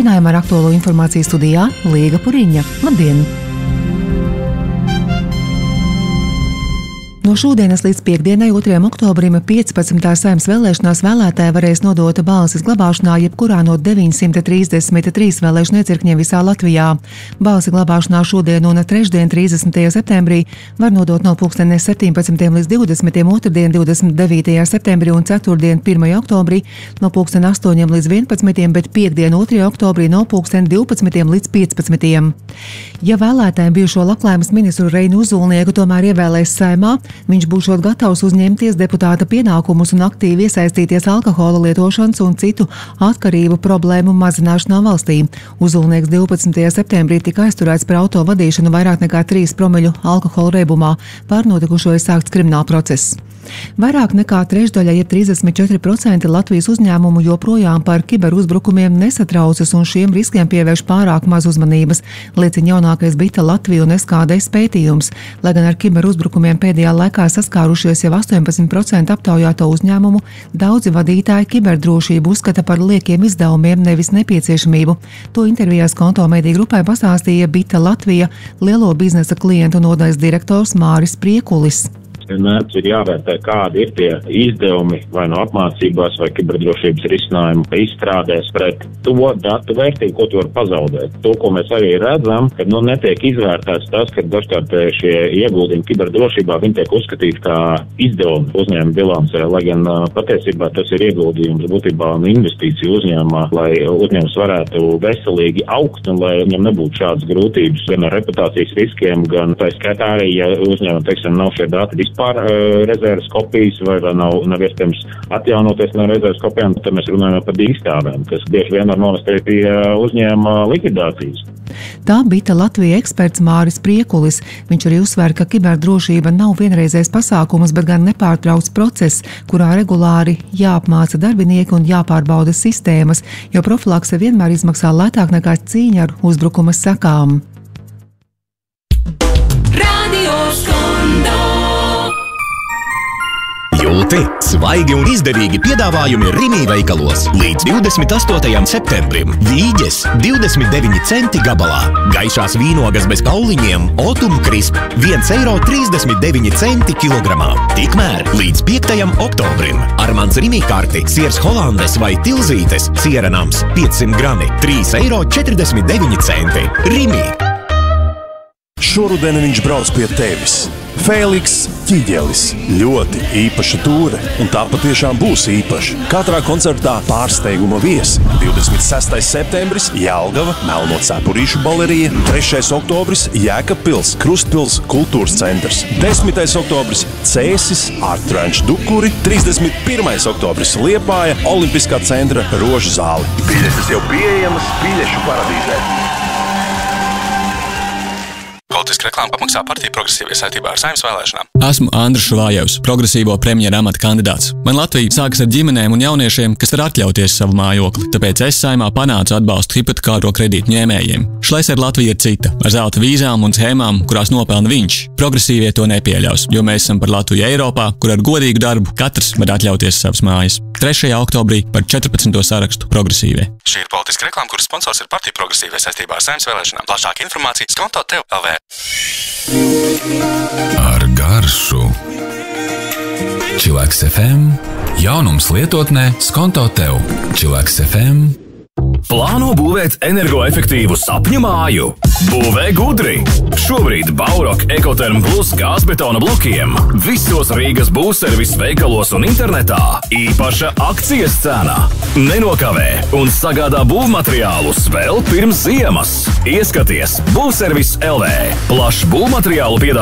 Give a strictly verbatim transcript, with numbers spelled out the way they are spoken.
turpinājumā ar aktuālo informāciju studijā Līga Puriņa. Labdien! No šodienas līdz piekdienai, otrajam oktobrim, piecpadsmitās Saeimas vēlēšanās vēlētāji varēs nodot balsis glabāšanā jebkurā no deviņsimt trīsdesmit trīs vēlēšanu iecirkņiem visā Latvijā. Balsi glabāšanā šodien un trešdien, trīsdesmitajā septembrī, var nodot no pulksten septiņpadsmitiem līdz divdesmitiem, otrdien, divdesmit devītajā septembrī un ceturtdien, pirmajā oktobrī, no pulksten astoņiem līdz vienpadsmitiem, bet piekdien, otrajā oktobrī, no pulksten divpadsmitiem līdz piecpadsmitiem. Ja vēlētājiem bijušo Labklājības ministru Reinu Uzulnieku tomēr ievēlēs Saeimā, viņš būšot gatavs uzņemties deputāta pienākumus un aktīvi iesaistīties alkohola lietošanas un citu atkarību problēmu mazināšanā valstī. Uzulnieks divpadsmitajā septembrī tika aizturēts par auto vadīšanu vairāk nekā trīs promiļu alkohola reibumā. Par notikušo ir sākts krimināla process. Vairāk nekā trešdaļa, jeb trīsdesmit četri procenti Latvijas uzņēmumu joprojām par kiberuzbrukumiem nesatraucas un šiem riskiem pievērš pārāk maz uzmanības, liecina jaunākais Bita Latvija un S K D pētījums. Lai gan ar kiberuzbrukumiem pēdējā laikā saskārušies jau astoņpadsmit procenti aptaujāto uzņēmumu, daudzi vadītāji kiberdrošību uzskata par liekiem izdevumiem, nevis nepieciešamību. To intervijās Konto mediju grupai pastāstīja Bita Latvija lielo biznesa klientu nodaļas direktors Māris Priekulis. Vienmēr ir jāvērtē, kādi ir tie izdevumi vai no apmācībās vai kiberdrošības risinājumu izstrādēs pret to datu vērtību, ko tu vari pazaudēt. To, ko mēs arī redzam, ka nu, netiek izvērtēts tas, ka dažkārt šie ieguldījumi kiberdrošībā viņi tiek uzskatīti kā izdevumi uzņēmuma bilancē, lai gan patiesībā tas ir ieguldījums būtībā un investīcija uzņēmumā, lai uzņēmums varētu veselīgi augt un lai viņam nebūtu šādas grūtības gan ar reputācijas riskiem, gan tā skaitā arī, ja uzņēmuma, teiksim, nav šie dati vispār rezerves kopijas vai nav, nav iespējams atjaunoties no rezerves kopijām, tad mēs runājam par dīkstāvēm, kas bieži vien var novest arī pie uzņēmuma likvidācijas. Tā Bita Latvija eksperts Māris Priekulis. Viņš arī uzsver, ka kiberdrošība nav vienreizējs pasākums, bet gan nepārtraukts process, kurā regulāri jāapmāca darbinieki un jāpārbauda sistēmas, jo profilakse vienmēr izmaksā lētāk nekā cīņa ar uzbrukuma sekām. Jūti, svaigi un izdevīgi piedāvājumi Rimi veikalos. Līdz divdesmit astotajam septembrim vīģes divdesmit deviņi centi gabalā. Gaišās vīnogas bez kauliņiem Otum Crisp viens eiro trīsdesmit deviņi centi kilogramā. Tikmēr līdz piektajam oktobrim Armands Rimi karti siers holandes vai tilzītes sieranams piecsimt grami trīs eiro četrdesmit deviņi centi. Rimi! Šoruden viņš brauc pie tevis. Fēliks Ķiģelis. Ļoti īpaša tūre, un tā patiešām būs īpaša. Katrā koncertā pārsteiguma viesi. divdesmit sestais septembris Jelgava, Melno cepurīšu balerija, trešais oktobris Jēkabpils, Krustpils kultūras centrs, desmitais oktobris Cēsis, Art Ranch Dukuri, trīsdesmit pirmais oktobris Liepāja, Olimpiskā centra Rožu zāle. Biļetes jau pieejamas biļešu paradīzē. Politiska reklāma apmaksā partija Progresīvie saistībā ar Saeimas vēlēšanām. Esmu Andris Šuvājevs, progresīvo premjera amata kandidāts. Man Latvija sākas ar ģimenēm un jauniešiem, kas var atļauties savu mājokli, tāpēc es Saeimā panācu atbalstu hipotekāro kredītu ņēmējiem. Šlesera Latvija ir cita, ar zelta vīzām un schēmām, kurās nopelna viņš. Progresīvie to nepieļaus, jo mēs esam par Latviju Eiropā, kur ar godīgu darbu katrs var atļauties savas mājas. trešajā oktobrī par četrpadsmito sarakstu Progresīvie. Šī ir politiska reklāma, kuras sponsors ir partija Progresīvie saistībā ar Saeimas vēlēšanām. Plašāka informācija Skonto tev L V. Ar garšu Chillax F M. Jaunums lietotnē Skonto tev. Chillax F M. Plāno būvēt energoefektīvu sapņu māju? Būvē gudri! Šobrīd Baurok Ekoterm Plus gāzbetona blokiem visos Rīgas būvservis veikalos un internetā īpaša akcijas cena. Nenokavē un sagādā būvmateriālus vēl pirms ziemas. Ieskaties Būvservis L V. Plašs būvmateriālu piedāvājums.